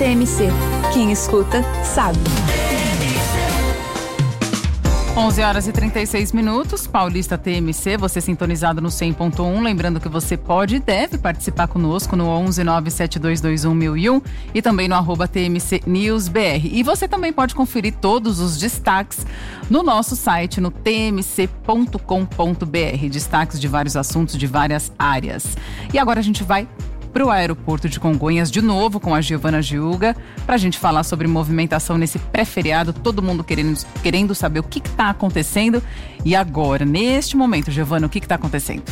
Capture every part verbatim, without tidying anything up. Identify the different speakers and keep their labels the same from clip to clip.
Speaker 1: T M C. Quem escuta, sabe.
Speaker 2: onze horas e trinta e seis minutos, Paulista T M C, você sintonizado no cem ponto um. Lembrando que você pode e deve participar conosco no onze nove sete dois dois um mil e um e também no arroba T M C News B R. E você também pode conferir todos os destaques no nosso site, no t m c ponto com ponto b r. Destaques de vários assuntos, de várias áreas. E agora a gente vai para o aeroporto de Congonhas de novo com a Giovana Giuga, para a gente falar sobre movimentação nesse pré-feriado, todo mundo querendo, querendo saber o que está acontecendo. E agora, neste momento, Giovana, o que está acontecendo?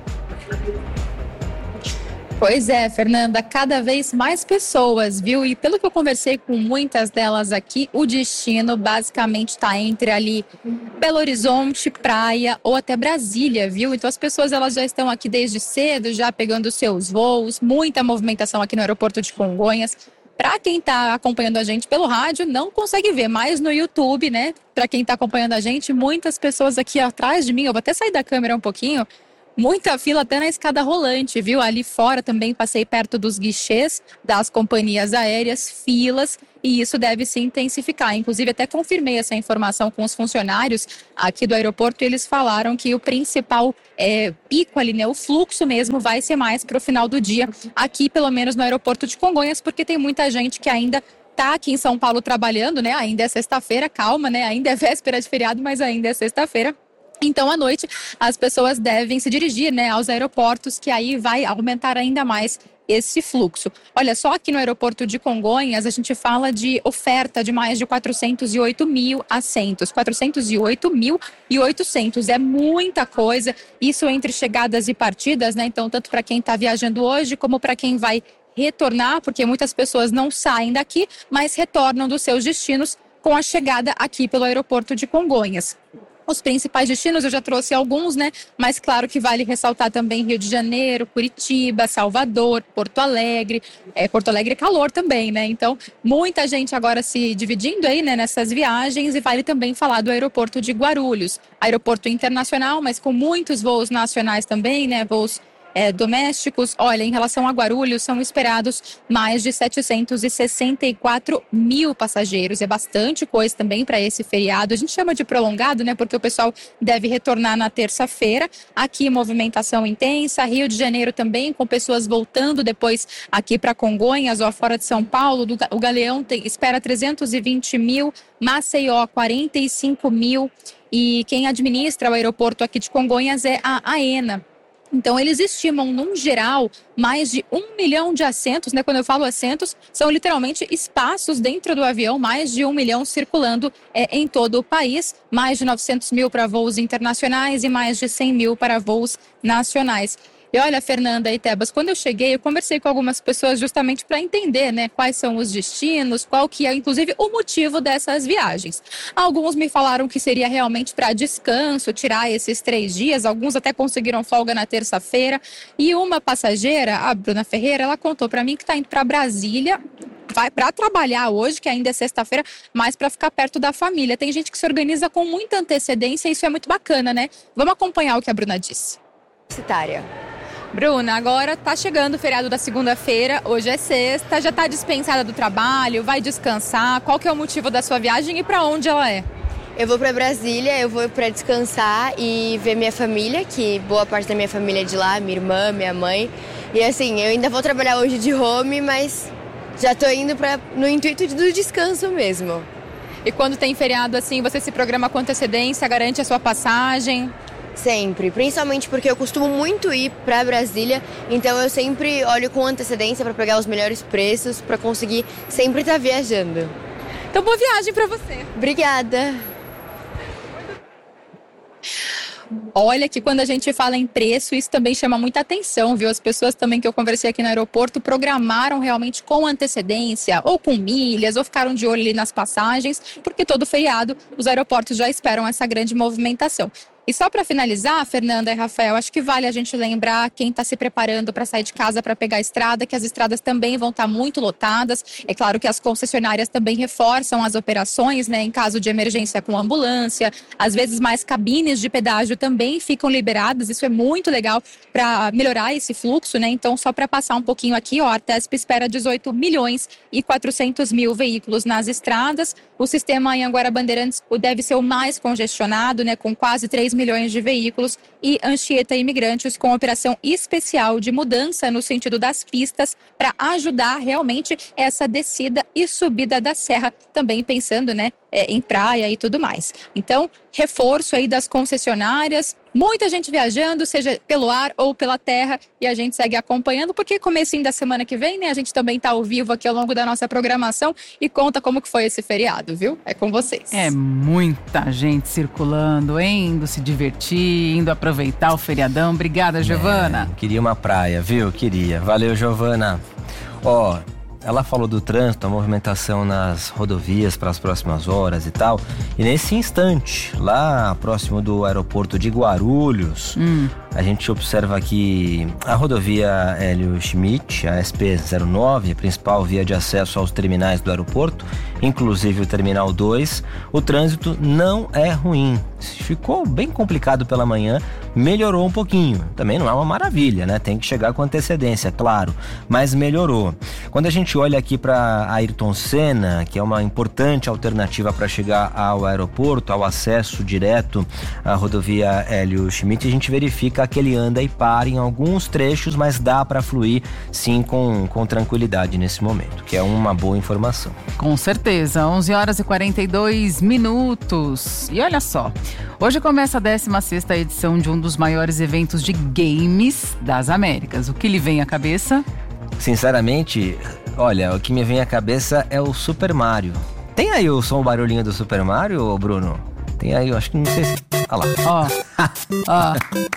Speaker 3: Pois é, Fernanda, cada vez mais pessoas, viu? E pelo que eu conversei com muitas delas aqui, o destino basicamente está entre ali Belo Horizonte, praia ou até Brasília, viu? Então as pessoas elas já estão aqui desde cedo, já pegando seus voos, muita movimentação aqui no aeroporto de Congonhas. Para quem está acompanhando a gente pelo rádio, não consegue ver, mas no YouTube, né? Para quem está acompanhando a gente, muitas pessoas aqui atrás de mim, eu vou até sair da câmera um pouquinho. Muita fila até na escada rolante, viu? Ali fora também passei perto dos guichês das companhias aéreas, filas, e isso deve se intensificar. Inclusive, até confirmei essa informação com os funcionários aqui do aeroporto, e eles falaram que o principal é, pico ali, né? O fluxo mesmo vai ser mais para o final do dia, aqui pelo menos no aeroporto de Congonhas, porque tem muita gente que ainda tá aqui em São Paulo trabalhando, né? Ainda é sexta-feira, calma, né? Ainda é véspera de feriado, mas ainda é sexta-feira. Então, à noite, as pessoas devem se dirigir, né, aos aeroportos, que aí vai aumentar ainda mais esse fluxo. Olha, só aqui no aeroporto de Congonhas, a gente fala de oferta de mais de quatrocentos e oito mil assentos. quatrocentos e oito mil e oitocentos. É muita coisa. Isso entre chegadas e partidas, né? Então, tanto para quem está viajando hoje, como para quem vai retornar, porque muitas pessoas não saem daqui, mas retornam dos seus destinos com a chegada aqui pelo aeroporto de Congonhas. Os principais destinos, eu já trouxe alguns, né? Mas claro que vale ressaltar também Rio de Janeiro, Curitiba, Salvador, Porto Alegre. É, Porto Alegre é calor também, né? Então, muita gente agora se dividindo aí, né, nessas viagens. E vale também falar do aeroporto de Guarulhos. Aeroporto internacional, mas com muitos voos nacionais também, né? Voos É, domésticos. Olha, em relação a Guarulhos, são esperados mais de setecentos e sessenta e quatro mil passageiros. É bastante coisa também para esse feriado. A gente chama de prolongado, né? Porque o pessoal deve retornar na terça-feira. Aqui, movimentação intensa. Rio de Janeiro também, com pessoas voltando depois aqui para Congonhas ou fora de São Paulo. O Galeão tem, espera trezentos e vinte mil. Maceió, quarenta e cinco mil. E quem administra o aeroporto aqui de Congonhas é a AENA. Então, eles estimam, num geral, mais de um milhão de assentos, né? Quando eu falo assentos, são literalmente espaços dentro do avião, mais de um milhão circulando é, em todo o país, mais de novecentos mil para voos internacionais e mais de cem mil para voos nacionais. E olha, Fernanda e Tebas, quando eu cheguei, eu conversei com algumas pessoas justamente para entender, né, quais são os destinos, qual que é, inclusive, o motivo dessas viagens. Alguns me falaram que seria realmente para descanso, tirar esses três dias, alguns até conseguiram folga na terça-feira. E uma passageira, a Bruna Ferreira, ela contou para mim que está indo para Brasília, vai para trabalhar hoje, que ainda é sexta-feira, mas para ficar perto da família. Tem gente que se organiza com muita antecedência e isso é muito bacana, né? Vamos acompanhar o que a Bruna disse.
Speaker 4: Citária.
Speaker 3: Bruna, agora tá chegando o feriado da segunda-feira, hoje é sexta, já tá dispensada do trabalho, vai descansar. Qual que é o motivo da sua viagem e para onde ela é?
Speaker 4: Eu vou para Brasília, eu vou para descansar e ver minha família, que boa parte da minha família é de lá, minha irmã, minha mãe. E assim, eu ainda vou trabalhar hoje de home, mas já tô indo pra, no intuito do descanso mesmo.
Speaker 3: E quando tem feriado assim, você se programa com antecedência, garante a sua passagem?
Speaker 4: Sempre, principalmente porque eu costumo muito ir para Brasília, então eu sempre olho com antecedência para pegar os melhores preços, para conseguir sempre estar viajando.
Speaker 3: Então, boa viagem para você.
Speaker 4: Obrigada.
Speaker 3: Olha que quando a gente fala em preço, isso também chama muita atenção, viu? As pessoas também que eu conversei aqui no aeroporto programaram realmente com antecedência, ou com milhas, ou ficaram de olho ali nas passagens, porque todo feriado os aeroportos já esperam essa grande movimentação. E só para finalizar, Fernanda e Rafael, acho que vale a gente lembrar quem está se preparando para sair de casa para pegar a estrada, que as estradas também vão estar muito lotadas. É claro que as concessionárias também reforçam as operações, né, em caso de emergência com ambulância, às vezes mais cabines de pedágio também também ficam liberadas. Isso é muito legal para melhorar esse fluxo, né? Então, só para passar um pouquinho aqui, ó, a Artesp espera dezoito milhões e quatrocentos mil veículos nas estradas. O sistema Anhanguera Bandeirantes deve ser o mais congestionado, né? Com quase três milhões de veículos. E Anchieta Imigrantes com operação especial de mudança no sentido das pistas para ajudar realmente essa descida e subida da serra, também pensando, né, em praia e tudo mais. Então, reforço aí das concessionárias, muita gente viajando, seja pelo ar ou pela terra, e a gente segue acompanhando, porque comecinho da semana que vem, né, a gente também está ao vivo aqui ao longo da nossa programação e conta como que foi esse feriado, viu? É com vocês.
Speaker 2: É muita gente circulando, indo se divertir, indo aproveitar o feriadão. Obrigada, Giovana.
Speaker 5: É, queria uma praia, viu? Queria. Valeu, Giovana. Ó, ela falou do trânsito, a movimentação nas rodovias para as próximas horas e tal. E nesse instante, lá próximo do aeroporto de Guarulhos, hum. a gente observa que a rodovia Hélio Schmidt, a S P zero nove, a principal via de acesso aos terminais do aeroporto, inclusive o Terminal dois, o trânsito não é ruim. Ficou bem complicado pela manhã, melhorou um pouquinho. Também não é uma maravilha, né? Tem que chegar com antecedência, claro, mas melhorou. Quando a gente olha aqui para Ayrton Senna, que é uma importante alternativa para chegar ao aeroporto, ao acesso direto à rodovia Hélio Schmidt, a gente verifica que ele anda e para em alguns trechos, mas dá para fluir sim com, com tranquilidade nesse momento, que é uma boa informação.
Speaker 2: Com certeza, onze horas e quarenta e dois minutos. E olha só, hoje começa a décima sexta edição de um dos maiores eventos de games das Américas. O que lhe vem à cabeça?
Speaker 5: Sinceramente, olha, o que me vem à cabeça é o Super Mario. Tem aí o som, o barulhinho do Super Mario, Bruno? Tem aí, eu acho que não sei se... Olha lá.
Speaker 2: Ó, ó.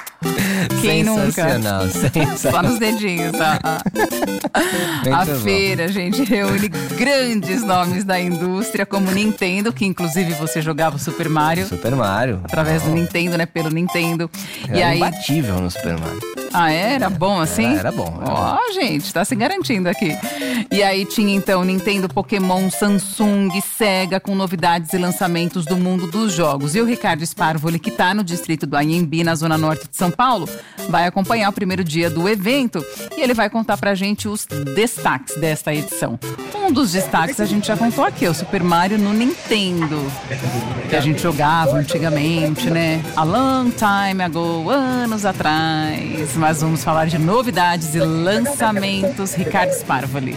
Speaker 2: Quem nunca?
Speaker 5: Sensacional, sensacional.
Speaker 2: Só nos dedinhos, ó. A
Speaker 5: bom.
Speaker 2: feira, gente, reúne grandes nomes da indústria, como Nintendo, que inclusive você jogava o Super Mario.
Speaker 5: Super Mario.
Speaker 2: Através oh. do Nintendo, né? Pelo Nintendo.
Speaker 5: Era
Speaker 2: e aí...
Speaker 5: imbatível no Super Mario.
Speaker 2: Ah, é? Era bom assim?
Speaker 5: Era, era bom.
Speaker 2: Ó, oh, gente, tá se garantindo aqui. E aí tinha então Nintendo, Pokémon, Samsung, Sega, com novidades e lançamentos do mundo dos jogos. E o Ricardo Sparvoli, que tá no distrito do Anhembi, na zona norte de São Paulo, vai acompanhar o primeiro dia do evento e ele vai contar pra gente os destaques desta edição. Um dos destaques a gente já contou aqui, o Super Mario no Nintendo, que a gente jogava antigamente, né? A long time ago, anos atrás. Mas vamos falar de novidades e lançamentos. Ricardo Sparvoli.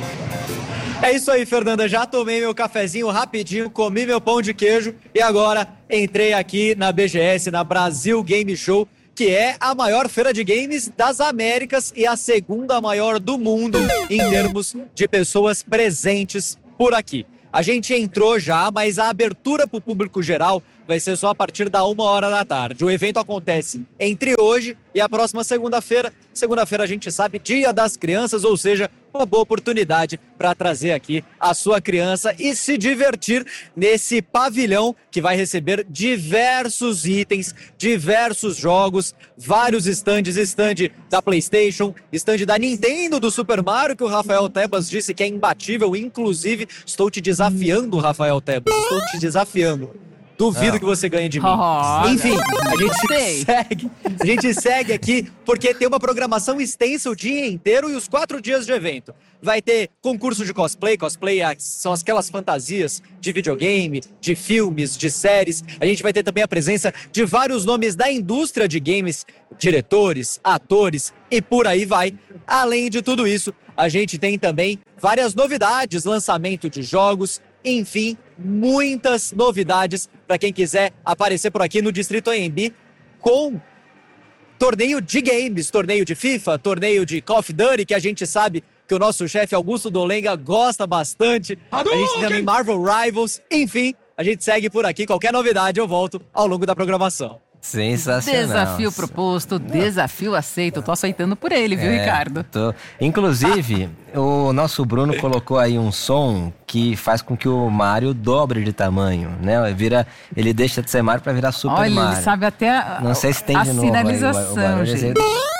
Speaker 6: É isso aí, Fernanda. Já tomei meu cafezinho rapidinho, comi meu pão de queijo e agora entrei aqui na B G S, na Brasil Game Show, que é a maior feira de games das Américas e a segunda maior do mundo em termos de pessoas presentes por aqui. A gente entrou já, mas a abertura para o público geral vai ser só a partir da uma hora da tarde. O evento acontece entre hoje e a próxima segunda-feira. Segunda-feira a gente sabe, Dia das Crianças, ou seja, uma boa oportunidade para trazer aqui a sua criança e se divertir nesse pavilhão que vai receber diversos itens, diversos jogos, vários stands, stand da PlayStation, stand da Nintendo, do Super Mario, que o Rafael Tebas disse que é imbatível. Inclusive, estou te desafiando, Rafael Tebas, estou te desafiando. Duvido que você ganhe de mim.
Speaker 2: Oh,
Speaker 6: Enfim, a gente segue, a gente segue aqui porque tem uma programação extensa o dia inteiro e os quatro dias de evento. Vai ter concurso de cosplay, cosplay são aquelas fantasias de videogame, de filmes, de séries. A gente vai ter também a presença de vários nomes da indústria de games, diretores, atores e por aí vai. Além de tudo isso, a gente tem também várias novidades, lançamento de jogos, enfim, muitas novidades para quem quiser aparecer por aqui no Distrito Anhembi com torneio de games, torneio de FIFA, torneio de Call of Duty, que a gente sabe que o nosso chefe Augusto Dolenga gosta bastante. A gente tem também Marvel Rivals, enfim, a gente segue por aqui. Qualquer novidade eu volto ao longo da programação.
Speaker 5: Sensacional.
Speaker 2: Desafio proposto, desafio aceito. Eu tô aceitando por ele, viu,
Speaker 5: é,
Speaker 2: Ricardo?
Speaker 5: Tô. Inclusive, o nosso Bruno colocou aí um som que faz com que o Mario dobre de tamanho, né? Vira, ele deixa de ser Mario pra virar Super
Speaker 2: Olha,
Speaker 5: Mario.
Speaker 2: Olha, ele sabe até a,
Speaker 5: Não sei se tem
Speaker 2: a
Speaker 5: de novo
Speaker 2: sinalização,
Speaker 5: aí, o, o
Speaker 2: gente.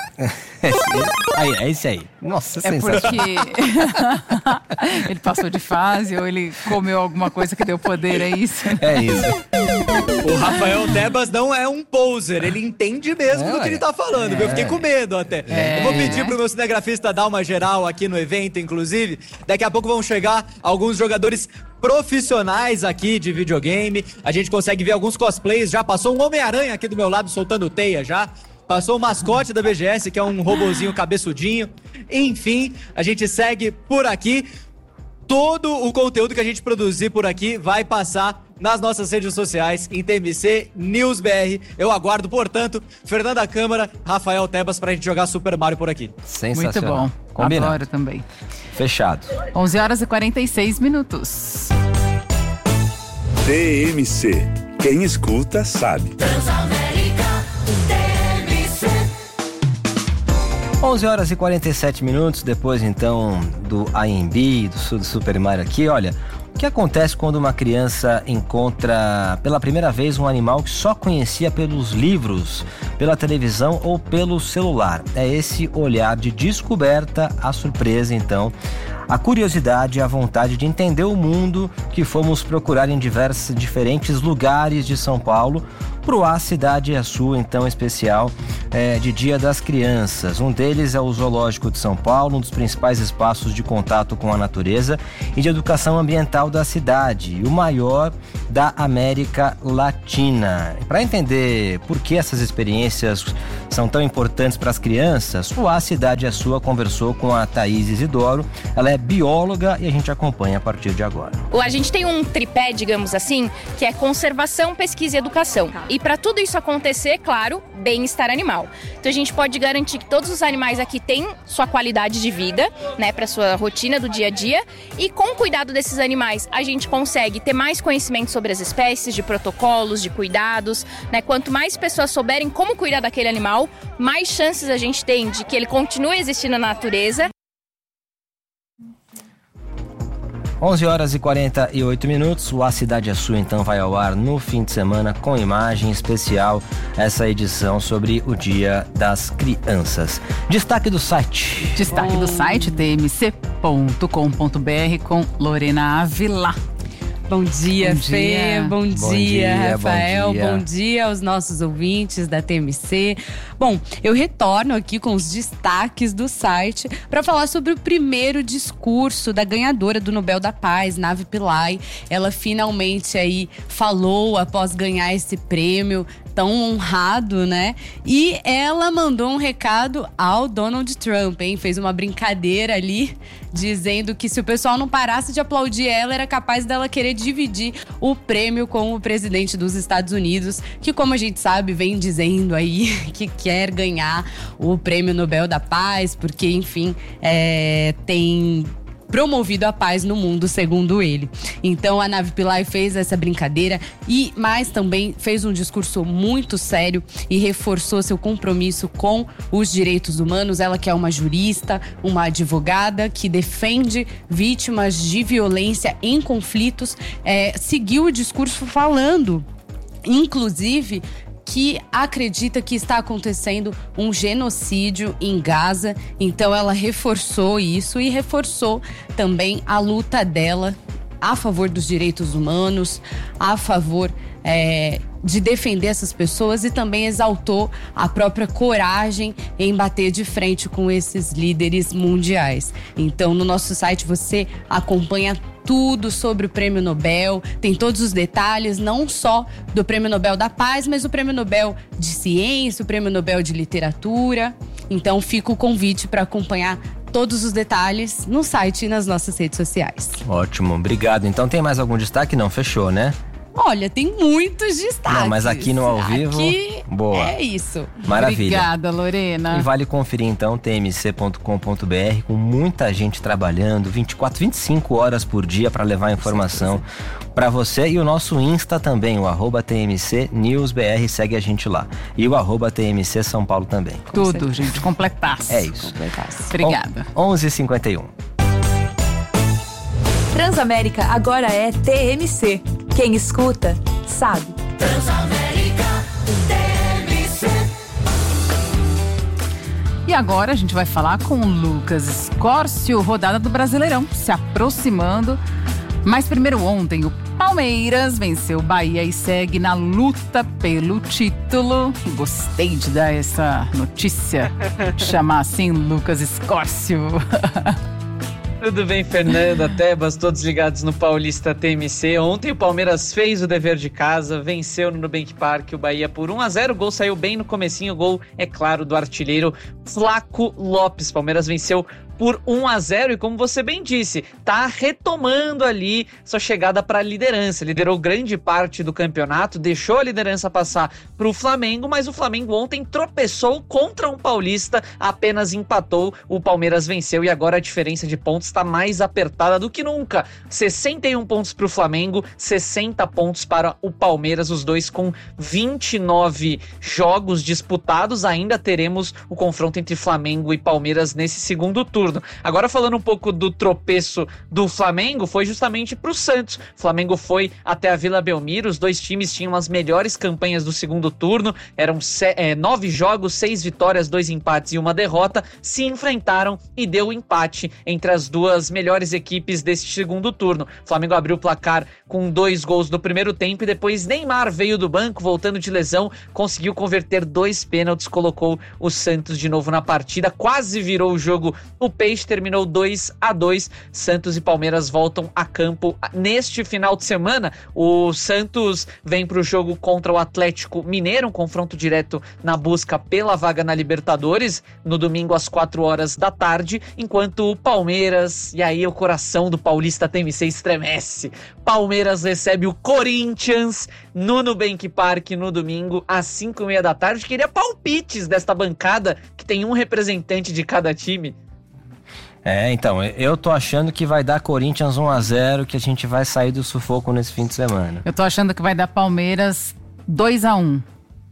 Speaker 5: Aí, é esse aí. Nossa,
Speaker 2: é porque ele passou de fase ou ele comeu alguma coisa que deu poder, é isso?
Speaker 5: É isso.
Speaker 6: O Rafael Tebas não é um poser, ele entende mesmo
Speaker 5: é,
Speaker 6: do que ele tá falando. É. Eu fiquei com medo até. É. Eu vou pedir pro meu cinegrafista dar uma geral aqui no evento, inclusive. Daqui a pouco vão chegar alguns jogadores profissionais aqui de videogame. A gente consegue ver alguns cosplays. Já passou um Homem-Aranha aqui do meu lado soltando teia já. Passou o mascote da B G S, que é um robozinho cabeçudinho. Enfim, a gente segue por aqui. Todo o conteúdo que a gente produzir por aqui vai passar nas nossas redes sociais, em T M C News B R. Eu aguardo, portanto, Fernanda Câmara, Rafael Tebas pra gente jogar Super Mario por aqui.
Speaker 5: Sensacional.
Speaker 2: Muito bom.
Speaker 5: Combinado.
Speaker 2: Adoro também.
Speaker 5: Fechado.
Speaker 2: onze horas e quarenta e seis minutos.
Speaker 7: T M C. Quem escuta sabe. Transamérica, T M C.
Speaker 5: onze horas e quarenta e sete minutos, depois então do A M B, do, do Super Mario aqui, olha... O que acontece quando uma criança encontra pela primeira vez um animal que só conhecia pelos livros, pela televisão ou pelo celular? É esse olhar de descoberta, a surpresa então, a curiosidade e a vontade de entender o mundo que fomos procurar em diversos, diferentes lugares de São Paulo, pro A Cidade é Sua, então, especial é, de Dia das Crianças. Um deles é o Zoológico de São Paulo, um dos principais espaços de contato com a natureza e de educação ambiental da cidade, e o maior da América Latina. Para entender por que essas experiências são tão importantes para as crianças, o A Cidade é Sua conversou com a Thaís Isidoro. Ela é bióloga e a gente acompanha a partir de agora.
Speaker 8: A gente tem um tripé, digamos assim, que é conservação, pesquisa e educação. E para tudo isso acontecer, claro, bem-estar animal. Então a gente pode garantir que todos os animais aqui têm sua qualidade de vida, né, para sua rotina do dia a dia. E com o cuidado desses animais, a gente consegue ter mais conhecimento sobre as espécies, de protocolos, de cuidados, né? Quanto mais pessoas souberem como cuidar daquele animal, mais chances a gente tem de que ele continue existindo na natureza.
Speaker 5: onze horas e quarenta e oito minutos, o A Cidade é Sua então vai ao ar no fim de semana com imagem especial, essa edição sobre o Dia das Crianças. Destaque do site.
Speaker 2: Destaque do site t m c ponto com ponto b r com Lorena Ávila.
Speaker 9: Bom dia,
Speaker 2: bom
Speaker 9: Fê.
Speaker 2: dia.
Speaker 9: Bom,
Speaker 5: Bom
Speaker 9: dia,
Speaker 5: dia,
Speaker 9: Rafael.
Speaker 5: bom dia.
Speaker 9: Bom dia aos nossos ouvintes da T M C. Bom, eu retorno aqui com os destaques do site para falar sobre o primeiro discurso da ganhadora do Nobel da Paz, Navi Pillay. Ela finalmente aí falou após ganhar esse prêmio tão honrado, né? E ela mandou um recado ao Donald Trump, hein? Fez uma brincadeira ali, dizendo que se o pessoal não parasse de aplaudir ela, era capaz dela querer dividir o prêmio com o presidente dos Estados Unidos, que, como a gente sabe, vem dizendo aí que quer ganhar o prêmio Nobel da Paz, porque, enfim, é, tem promovido a paz no mundo, segundo ele. Então a Navi Pillay fez essa brincadeira e mais também fez um discurso muito sério e reforçou seu compromisso com os direitos humanos. Ela que é uma jurista, uma advogada que defende vítimas de violência em conflitos, é, seguiu o discurso falando, inclusive, que acredita que está acontecendo um genocídio em Gaza. Então ela reforçou isso e reforçou também a luta dela a favor dos direitos humanos, a favor é, de defender essas pessoas, e também exaltou a própria coragem em bater de frente com esses líderes mundiais. Então no nosso site você acompanha tudo sobre o Prêmio Nobel, tem todos os detalhes, não só do Prêmio Nobel da Paz, mas o Prêmio Nobel de Ciência, o Prêmio Nobel de Literatura. Então fica o convite para acompanhar todos os detalhes no site e nas nossas redes sociais.
Speaker 5: Ótimo, obrigado. Então tem mais algum destaque? Não, fechou, né?
Speaker 9: Olha, tem muitos destaques.
Speaker 5: Não, mas aqui no ao vivo,
Speaker 9: aqui
Speaker 5: boa.
Speaker 9: É isso.
Speaker 5: Maravilha.
Speaker 2: Obrigada, Lorena.
Speaker 5: E vale conferir então t m c ponto com ponto b r, com muita gente trabalhando vinte e quatro, vinte e cinco horas por dia para levar informação para você. E o nosso Insta também, o arroba T M C News B R, segue a gente lá. E o arroba T M C São Paulo também.
Speaker 2: Tudo, gente, completasse.
Speaker 5: É isso.
Speaker 9: Completasse.
Speaker 2: Obrigada.
Speaker 5: onze e cinquenta e um.
Speaker 1: Transamérica agora é T M C. Quem escuta, sabe.
Speaker 7: Transamérica, T M C.
Speaker 2: E agora a gente vai falar com o Lucas Escórcio, rodada do Brasileirão, se aproximando. Mas primeiro ontem, o Palmeiras venceu o Bahia e segue na luta pelo título. Gostei de dar essa notícia, chamar assim Lucas Escórcio.
Speaker 10: Tudo bem, Fernanda, Tebas, todos ligados no Paulista T M C. Ontem o Palmeiras fez o dever de casa, venceu no Nubank Park o Bahia por um a zero. O gol saiu bem no comecinho, o gol, é claro, do artilheiro Flaco Lopes. Palmeiras venceu por um a zero e, como você bem disse, tá retomando ali sua chegada para a liderança. Liderou grande parte do campeonato, deixou a liderança passar para o Flamengo, mas o Flamengo ontem tropeçou contra um paulista, apenas empatou, o Palmeiras venceu e agora a diferença de pontos está mais apertada do que nunca. sessenta e um pontos para o Flamengo, sessenta pontos para o Palmeiras, os dois com vinte e nove jogos disputados. Ainda teremos o confronto entre Flamengo e Palmeiras nesse segundo turno. Agora, falando um pouco do tropeço do Flamengo, foi justamente para o Santos. O Flamengo foi até a Vila Belmiro, os dois times tinham as melhores campanhas do segundo turno, eram se- é, nove jogos, seis vitórias, dois empates e uma derrota, se enfrentaram e deu empate entre as duas melhores equipes deste segundo turno. O Flamengo abriu o placar com dois gols no primeiro tempo e depois Neymar veio do banco, voltando de lesão, conseguiu converter dois pênaltis, colocou o Santos de novo na partida, quase virou o jogo. O Peixe terminou dois a dois. Santos e Palmeiras voltam a campo neste final de semana. O Santos vem para o jogo contra o Atlético Mineiro, um confronto direto na busca pela vaga na Libertadores, no domingo às quatro horas da tarde, enquanto o Palmeiras, e aí o coração do Paulista T M C estremece. Palmeiras recebe o Corinthians no Nubank Park no domingo às cinco e meia da tarde. Queria palpites desta bancada que tem um representante de cada time.
Speaker 5: É, então, eu tô achando que vai dar Corinthians um a zero, que a gente vai sair do sufoco nesse fim de semana.
Speaker 2: Eu tô achando que vai dar Palmeiras dois a um.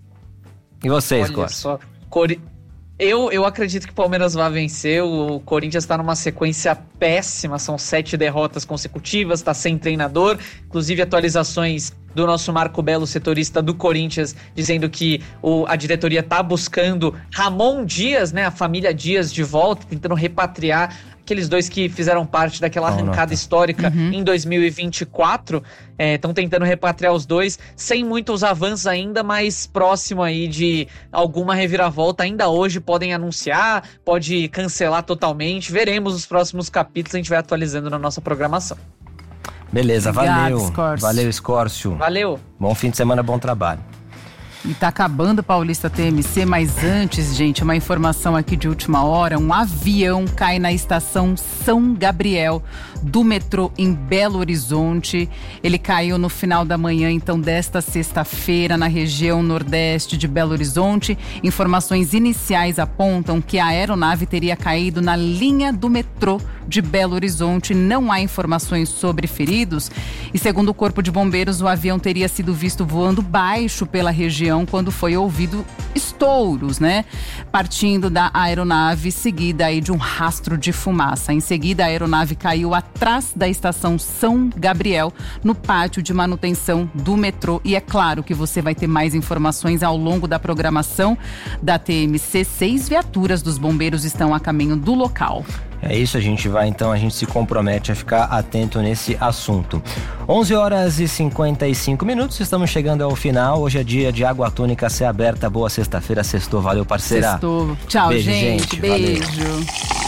Speaker 5: E vocês,
Speaker 10: Olha
Speaker 5: Cor?
Speaker 10: só, Cori... eu, eu acredito que o Palmeiras vai vencer. O Corinthians tá numa sequência péssima, são sete derrotas consecutivas, tá sem treinador, inclusive atualizações do nosso Marco Belo, setorista do Corinthians, dizendo que o, a diretoria tá buscando Ramon Dias, né, a família Dias de volta, tentando repatriar aqueles dois que fizeram parte daquela arrancada histórica uhum. em dois mil e vinte e quatro, estão é, tentando repatriar os dois, sem muitos avanços ainda, mas próximo aí de alguma reviravolta. Ainda hoje podem anunciar, pode cancelar totalmente, veremos os próximos capítulos, a gente vai atualizando na nossa programação.
Speaker 5: Beleza,
Speaker 2: Obrigado,
Speaker 5: valeu.
Speaker 2: Escórcio.
Speaker 5: Valeu, Escórcio.
Speaker 10: Valeu.
Speaker 5: Bom fim de semana, bom trabalho.
Speaker 2: E tá acabando o Paulista T M C, mas antes, gente, uma informação aqui de última hora: um avião cai na estação São Gabriel do metrô em Belo Horizonte. Ele caiu no final da manhã, então, desta sexta-feira, na região nordeste de Belo Horizonte. Informações iniciais apontam que a aeronave teria caído na linha do metrô de Belo Horizonte. Não há informações sobre feridos. E segundo o Corpo de Bombeiros, o avião teria sido visto voando baixo pela região quando foi ouvido estouros, né? Partindo da aeronave, seguida aí de um rastro de fumaça. Em seguida, a aeronave caiu atrás da estação São Gabriel, no pátio de manutenção do metrô. E é claro que você vai ter mais informações ao longo da programação da T M C. Seis viaturas dos bombeiros estão a caminho do local.
Speaker 5: É isso, a gente vai então, a gente se compromete a ficar atento nesse assunto. onze horas e cinquenta e cinco minutos, estamos chegando ao final. Hoje é dia de Água Tônica a ser aberta. Boa sexta-feira, sextou. Valeu, parceira.
Speaker 2: Sextou. Tchau,
Speaker 5: beijo,
Speaker 2: gente.
Speaker 5: gente.
Speaker 2: Beijo.
Speaker 5: Valeu.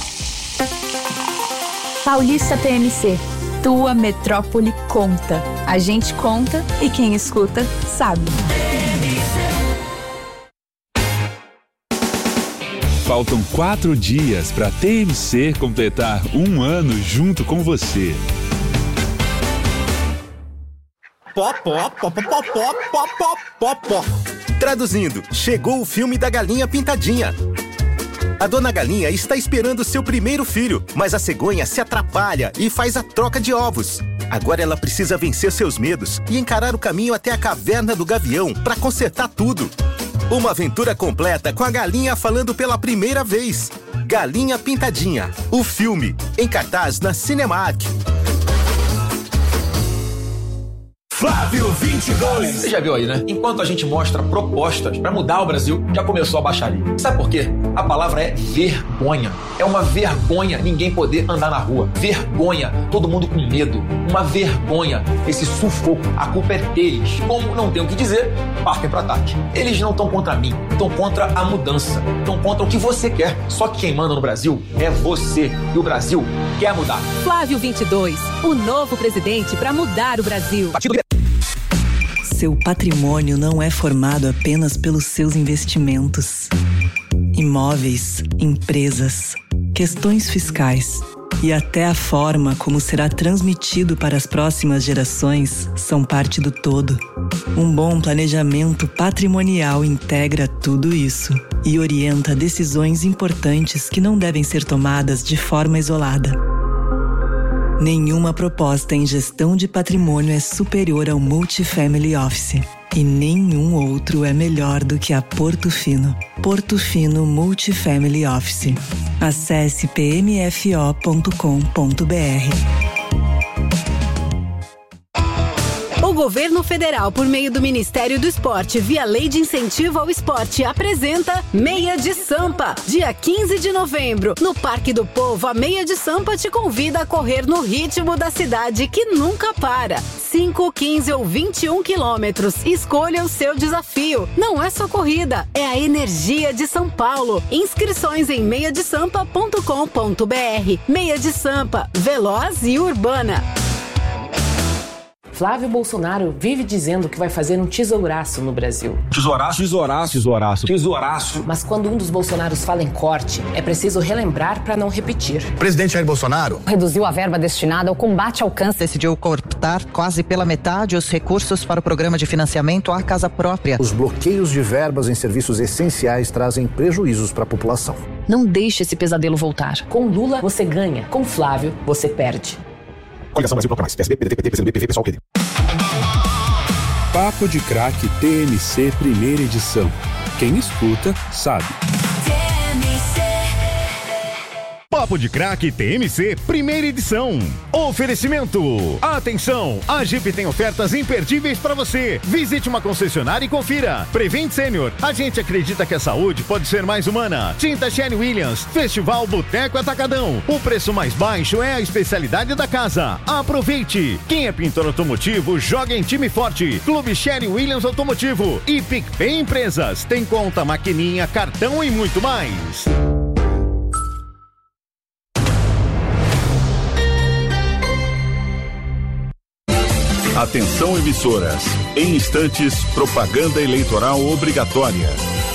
Speaker 1: Paulista T M C. Tua metrópole conta. A gente conta e quem escuta sabe.
Speaker 7: Faltam quatro dias para a T M C completar um ano junto com você.
Speaker 11: Pó, pó, pó, pó, pó, pó, pó, pó, pó, pó. Traduzindo, chegou o filme da Galinha Pintadinha. A dona Galinha está esperando seu primeiro filho, mas a cegonha se atrapalha e faz a troca de ovos. Agora ela precisa vencer seus medos e encarar o caminho até a caverna do Gavião para consertar tudo. Uma aventura completa com a galinha falando pela primeira vez. Galinha Pintadinha, o filme, em cartaz na Cinemark.
Speaker 7: Flávio!
Speaker 12: Flávio vinte e dois. Você já viu aí, né? Enquanto a gente mostra propostas pra mudar o Brasil, já começou a baixaria. Sabe por quê? A palavra é vergonha. É uma vergonha ninguém poder andar na rua. Vergonha, todo mundo com medo. Uma vergonha, esse sufoco. A culpa é deles. Como não tem o que dizer, partem pro ataque. Eles não estão contra mim, estão contra a mudança. Estão contra o que você quer. Só que quem manda no Brasil é você. E o Brasil quer mudar.
Speaker 13: Flávio vinte e dois, o novo presidente para mudar o Brasil.
Speaker 12: Partido...
Speaker 14: Seu patrimônio não é formado apenas pelos seus investimentos. Imóveis, empresas, questões fiscais e até a forma como será transmitido para as próximas gerações são parte do todo. Um bom planejamento patrimonial integra tudo isso e orienta decisões importantes que não devem ser tomadas de forma isolada. Nenhuma proposta em gestão de patrimônio é superior ao Multifamily Office. E nenhum outro é melhor do que a Porto Fino. Porto Fino Multifamily Office. Acesse p m f o ponto com ponto b r.
Speaker 13: O governo federal, por meio do Ministério do Esporte, via Lei de Incentivo ao Esporte, apresenta Meia de Sampa. Dia quinze de novembro, no Parque do Povo, a Meia de Sampa te convida a correr no ritmo da cidade que nunca para. cinco, quinze ou vinte e um quilômetros. Escolha o seu desafio. Não é só corrida, é a energia de São Paulo. Inscrições em meia de sampa ponto com ponto b r. Meia de Sampa, veloz e urbana.
Speaker 15: Flávio Bolsonaro vive dizendo que vai fazer um tesouraço no Brasil.
Speaker 12: Tesouraço? Tesouraço. Tesouraço. Tesouraço.
Speaker 15: Mas quando um dos Bolsonaros fala em corte, é preciso relembrar para não repetir.
Speaker 16: O presidente Jair Bolsonaro
Speaker 17: reduziu a verba destinada ao combate ao câncer.
Speaker 18: Decidiu cortar quase pela metade os recursos para o programa de financiamento à casa própria.
Speaker 16: Os bloqueios de verbas em serviços essenciais trazem prejuízos para a população.
Speaker 15: Não deixe esse pesadelo voltar. Com Lula, você ganha. Com Flávio, você perde.
Speaker 16: Coligação Brasil Bloco Mais. P S B, P D T, P C B, P V, Pessoal, P D.
Speaker 7: Papo de Craque T M C Primeira Edição. Quem escuta, sabe.
Speaker 19: Papo de Craque T M C Primeira Edição. Oferecimento. Atenção, a Jeep tem ofertas imperdíveis para você. Visite uma concessionária e confira. Prevent Sênior. A gente acredita que a saúde pode ser mais humana. Tinta Sherwin Williams. Festival Boteco Atacadão. O preço mais baixo é a especialidade da casa. Aproveite. Quem é pintor automotivo, joga em time forte. Clube Sherwin Williams Automotivo. E PicPay Empresas. Tem conta, maquininha, cartão e muito mais.
Speaker 7: Atenção, emissoras. Em instantes, propaganda eleitoral obrigatória.